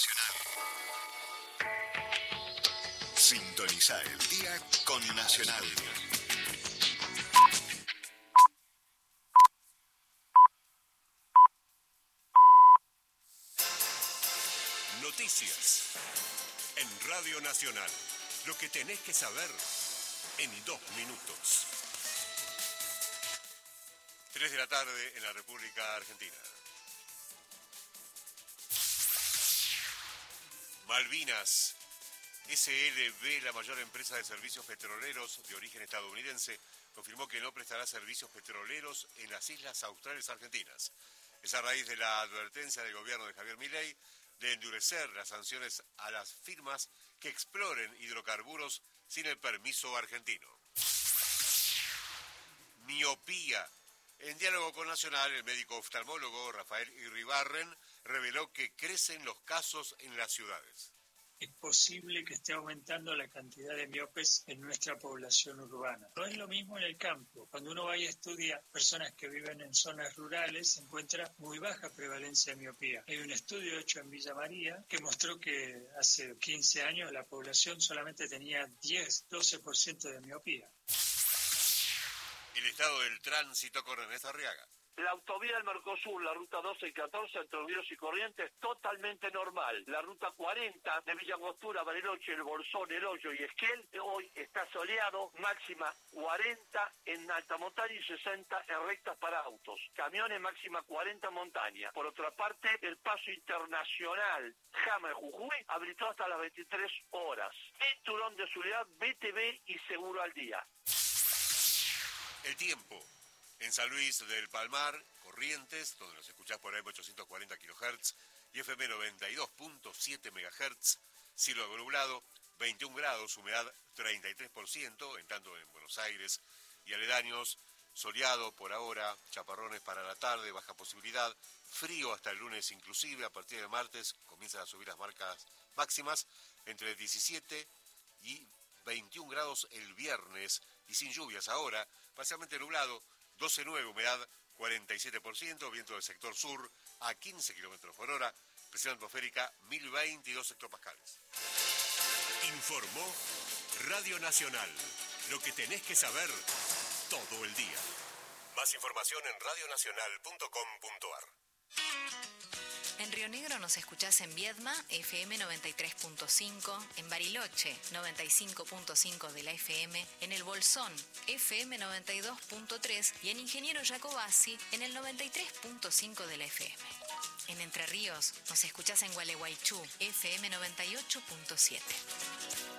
Sintoniza el día con Nacional. Noticias en Radio Nacional. Lo que tenés que saber en 2 minutos. 3 de la tarde en la República Argentina. Malvinas. SLB, la mayor empresa de servicios petroleros de origen estadounidense, confirmó que no prestará servicios petroleros en las islas australes argentinas. Es a raíz de la advertencia del gobierno de Javier Milei de endurecer las sanciones a las firmas que exploren hidrocarburos sin el permiso argentino. Miopía. En diálogo con Nacional, el médico oftalmólogo Rafael Irribarren reveló que crecen los casos en las ciudades. Es posible que esté aumentando la cantidad de miopes en nuestra población urbana. No es lo mismo en el campo. Cuando uno va y estudia personas que viven en zonas rurales, se encuentra muy baja prevalencia de miopía. Hay un estudio hecho en Villa María que mostró que hace 15 años la población solamente tenía 10-12% de miopía. El estado del tránsito con Ernesto Arriaga. La autovía del Mercosur, la ruta 12 y 14 entre Ríos y Corrientes, totalmente normal. La ruta 40 de Villa Angostura, Bariloche, El Bolsón, El Hoyo y Esquel, hoy está soleado, máxima 40 en alta montaña y 60 en rectas para autos. Camiones máxima 40 en montaña. Por otra parte, el paso internacional Jama en Jujuy habilitó hasta las 23 horas. Cinturón de seguridad, BTV y seguro al día. El tiempo. En San Luis del Palmar, Corrientes, donde nos escuchás por AM 840 kHz y FM 92.7 MHz, cielo nublado, 21 grados, humedad 33%, en tanto en Buenos Aires y aledaños, soleado por ahora, chaparrones para la tarde, baja posibilidad, frío hasta el lunes inclusive, a partir de martes comienzan a subir las marcas máximas, entre 17 y 21 grados el viernes, y sin lluvias ahora, parcialmente nublado, 12.9, humedad 47%, viento del sector sur a 15 km por hora, presión atmosférica 1022 hectopascales. Informó Radio Nacional. Lo que tenés que saber todo el día. Más información en radionacional.com.ar. En Río Negro nos escuchás en Viedma, FM 93.5, en Bariloche, 95.5 de la FM, en El Bolsón, FM 92.3 y en Ingeniero Jacobasi, en el 93.5 de la FM. En Entre Ríos nos escuchás en Gualeguaychú, FM 98.7.